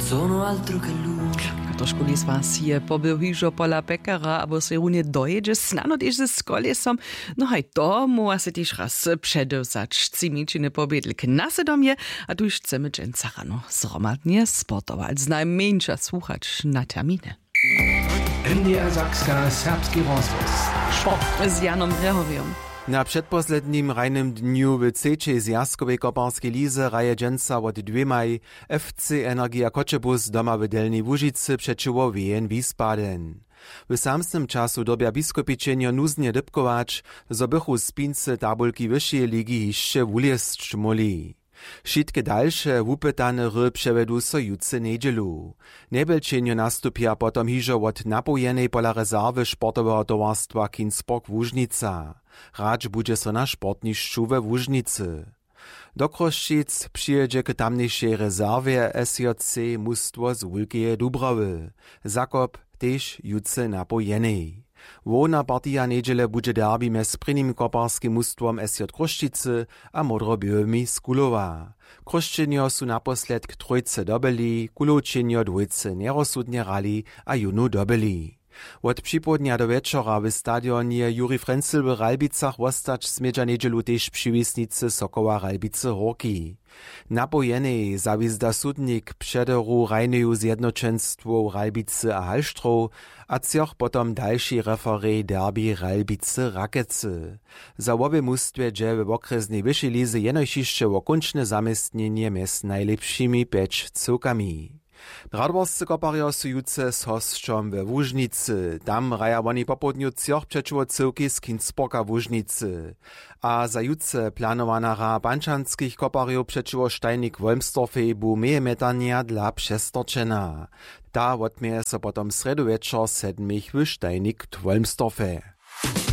sono altro che lui. Trošku lisva si je pobył hižo pola pekara, abo se runie dojedzie, snano też ze skolesom. No haj to mu se też raz przedewsać. Cimičine pobiedli k nasedomie, a tu już chcemy dżęca rano zromadnie sportować. Znajmniejsza słuchać na terminy. NDR Sakska Serbski rozhlas. Sport. Z Janom Rehowią. Na przedposlednim rajnym dniu w trzeciej zjazkowej koparskiej lize raje dżęca od 2 maj FC Energia Koczebus doma w Delnej Łużycy przeciwko Wien Wiesbaden. W samym czasu dobia biskupiczenia nuznie dybkować, zo bychu spincy tabulki wyższej ligi jeszcze wuliesć moli. Wszystkie dalsze wupytane ry przewedu so jutce niedzielu. Nebelčenjo nastupia potom hižo od napojenej pola rezerwy sportowego towarstwa Kinsburg Łużnica. Radź bude so na sportniszczu we Łużnicy. Do Kroščic przyjedzie k tamniejszej rezerwie SJC mustwo z Wulkeje Dubrowy. Zakop też jutce napojenej. Wona partia niedziele bude derby mez prvním koparskim mustwom SJ Kroščice a modrobiłymi z Kulowa. Kroščenjo su naposled k trojce dobili, Kulovčenjo dvojce nerozsudnie rali a junu dobili. Od připodnia do večera w stadionie Juri Frenzel w Ralbicach wostać smedža niedzielu tež přiwisnice Sokoła Ralbice Horki. Napojenej zawizda sudnik přederu rajneju zjednoczenstwu Ralbice a Halštrov a cioch potom další referej derby Ralbice Rakece. Za obie mustwie dże w okresnej wyższej lize jenojšišće okončne zamestnienie mez najlepšími 5 całkami. Radworscy kopario su jutce z hosćom we Łużnicy. Tam raja woni popodniu cioch przeciwo cyłki z Kinsburga Łużnicy. A za jutce planowana ra bančanskich kopario przeciwo Steinik Wolmstorfej bu mejemetania dla przestorčena. Ta odmieje so potom sredu večer 7 w Steinik Wolmstorfe.